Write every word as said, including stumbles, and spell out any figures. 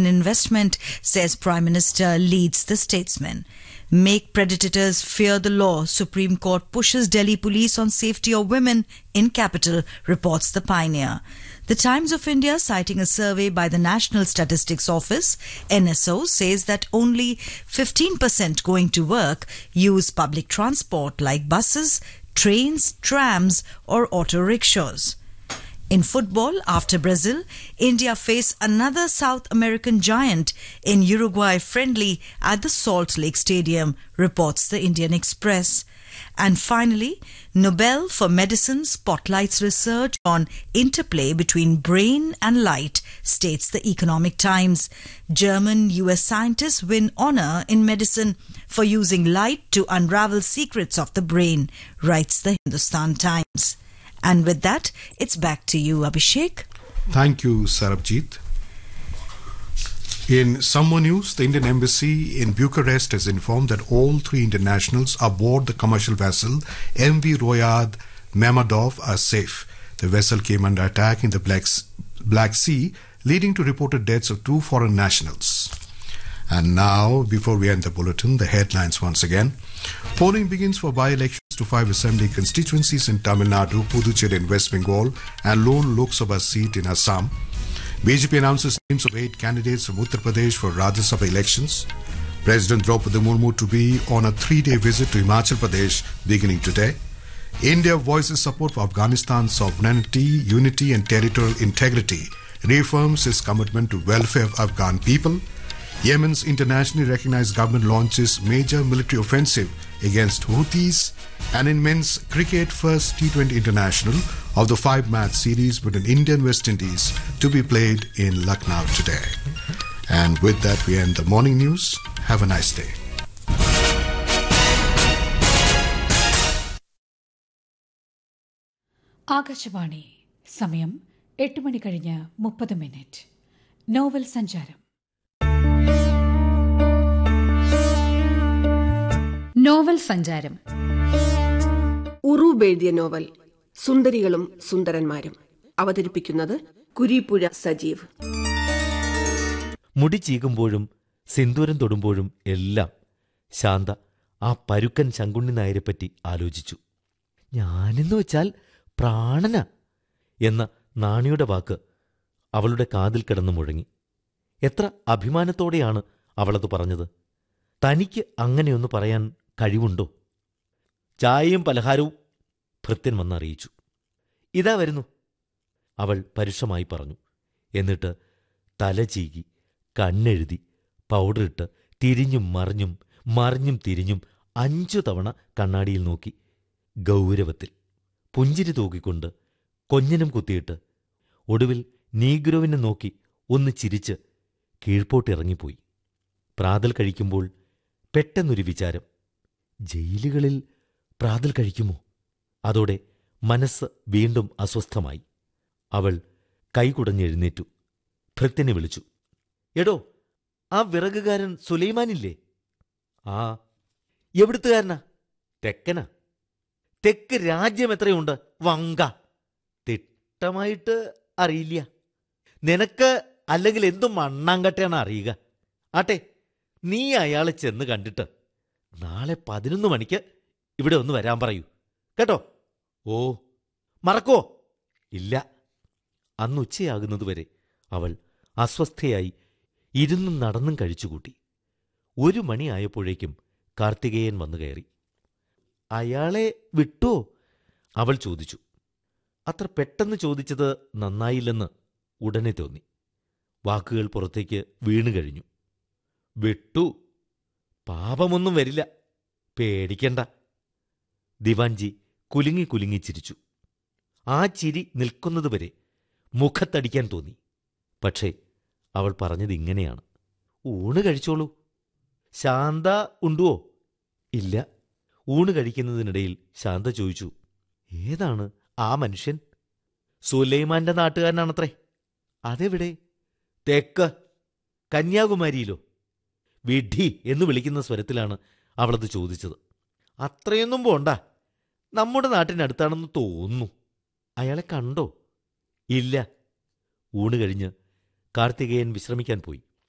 in investment, says Prime Minister leads the statesman. Make predators fear the law. Supreme Court pushes Delhi police on safety of women in capital, reports the Pioneer. The Times of India, citing a survey by the National Statistics Office, N S O, says that only fifteen percent going to work use public transport like buses, trains, trams or auto rickshaws. In football, after Brazil, India face another South American giant in Uruguay friendly at the Salt Lake Stadium, reports the Indian Express. And finally, Nobel for Medicine spotlights research on interplay between brain and light, states the Economic Times. German U S scientists win honor in medicine for using light to unravel secrets of the brain, writes the Hindustan Times. And with that, it's back to you, Abhishek. Thank you, Sarabjit. In some more news, the Indian Embassy in Bucharest has informed that all three Indian nationals aboard the commercial vessel M V Royad Mammadov are safe. The vessel came under attack in the Black, Black Sea, leading to reported deaths of two foreign nationals. And now, before we end the bulletin, the headlines once again. Polling begins for by-elections to five assembly constituencies in Tamil Nadu, Puducherry in West Bengal and lone Lok Sabha seat in Assam. B J P announces names of eight candidates from Uttar Pradesh for Rajya Sabha elections. President Draupadi Murmu to be on a three-day visit to Himachal Pradesh beginning today. India voices support for Afghanistan's sovereignty, unity and territorial integrity, reaffirms its commitment to welfare of Afghan people. Yemen's internationally recognized government launches major military offensive against Houthis. And in men's cricket, first T twenty international of the five-match series between India and West Indies to be played in Lucknow today. And with that, we end the morning news. Have a nice day. Akashvani സമയം എട്ട് മണി കഴിഞ്ഞ് മുപ്പത് minute. Novel സഞ്ചാരം. Novel സഞ്ചാരം. ഉറൂബ് എഴുതിയ novel സുന്ദരികളും സുന്ദരന്മാരും. അവതരിപ്പിക്കുന്നത് കുരീപ്പുഴ സജീവ്. മുടി ചീകുമ്പോഴും സിന്ദൂരം തൊടുമ്പോഴും എല്ലാം ശാന്ത ആ പരുക്കൻ ശങ്കുണ്ണി നായരെപ്പറ്റി ആലോചിച്ചു. ഞാനെന്ന് വെച്ചാൽ പ്രാണന എന്ന നാണിയുടെ വാക്ക് അവളുടെ കാതിൽ കിടന്നു മുഴങ്ങി. എത്ര അഭിമാനത്തോടെയാണ് അവളത് പറഞ്ഞത്. തനിക്ക് അങ്ങനെയൊന്ന് പറയാൻ കഴിവുണ്ടോ? ചായയും പലഹാരവും ഭൃത്യൻ വന്നറിയിച്ചു. ഇതാ വരുന്നു, അവൾ പരുഷമായി പറഞ്ഞു. എന്നിട്ട് തല ചീകി കണ്ണെഴുതി പൗഡറിട്ട് തിരിഞ്ഞും മറിഞ്ഞും മറിഞ്ഞും തിരിഞ്ഞും അഞ്ചു തവണ കണ്ണാടിയിൽ നോക്കി. ഗൗരവത്തിൽ പുഞ്ചിരി തൂക്കിക്കൊണ്ട് കൊഞ്ഞനം കുത്തിയിട്ട് ഒടുവിൽ നീഗ്രോവിനെ നോക്കി ഒന്ന് ചിരിച്ച് കീഴ്പോട്ടിറങ്ങിപ്പോയി. പ്രാതൽ കഴിക്കുമ്പോൾ പെട്ടെന്നൊരു വിചാരം, ജയിലുകളിൽ പ്രാതൽ കഴിക്കുമോ? അതോടെ മനസ്സ് വീണ്ടും അസ്വസ്ഥമായി. അവൾ കൈകുടഞ്ഞെഴുന്നേറ്റു. ഭൃത്യനെ വിളിച്ചു. എടോ, ആ വിറകുകാരൻ സുലൈമാനില്ലേ? ആ. എവിടുത്തുകാരനാ? തെക്കനാ. തെക്ക് രാജ്യം എത്രയുണ്ട്? വങ്ക. തിട്ടമായിട്ട് അറിയില്ല. നിനക്ക് അല്ലെങ്കിൽ എന്തും മണ്ണാങ്കട്ടയാണ് അറിയുക. ആട്ടെ, നീ അയാളെ ചെന്ന് കണ്ടിട്ട് നാളെ പതിനൊന്ന് മണിക്ക് ഇവിടെ ഒന്ന് വരാൻ പറയൂ കേട്ടോ. ഓ, മറക്കോ? ഇല്ല. അന്നുച്ചയാകുന്നതുവരെ അവൾ അസ്വസ്ഥയായി ഇരുന്നും നടന്നും കഴിച്ചുകൂട്ടി. ഒരു മണിയായപ്പോഴേക്കും കാർത്തികേയൻ വന്നു കയറി. അയാളെ വിട്ടോ? അവൾ ചോദിച്ചു. അത്ര പെട്ടെന്ന് ചോദിച്ചത് നന്നായില്ലെന്ന് ഉടനെ തോന്നി. വാക്കുകൾ പുറത്തേക്ക് വീണു കഴിഞ്ഞു. വിട്ടു. പാപമൊന്നും വരില്ല, പേടിക്കണ്ട. ദിവാൻജി കുലുങ്ങി കുലുങ്ങി ചിരിച്ചു. ആ ചിരി നിൽക്കുന്നതുവരെ മുഖത്തടിക്കാൻ തോന്നി. പക്ഷേ അവൾ പറഞ്ഞതിങ്ങനെയാണ്. ഊണ് കഴിച്ചോളൂ. ശാന്ത ഉണ്ടുവോ? ഇല്ല. ഊണ് കഴിക്കുന്നതിനിടയിൽ ശാന്ത ചോദിച്ചു, ഏതാണ് ആ മനുഷ്യൻ? സുലൈമാന്റെ നാട്ടുകാരനാണത്രേ. അതെവിടെ? തെക്ക് കന്യാകുമാരിയിലോ? വിഡ്ഢി എന്ന് വിളിക്കുന്ന സ്വരത്തിലാണ് അവളത് ചോദിച്ചത്. അത്രയൊന്നും പോണ്ട, നമ്മുടെ നാട്ടിനടുത്താണെന്ന് തോന്നുന്നു. അയാളെ കണ്ടോ? ഇല്ല. ഊണ് കഴിഞ്ഞ് കാർത്തികേയൻ വിശ്രമിക്കാൻ പോയി.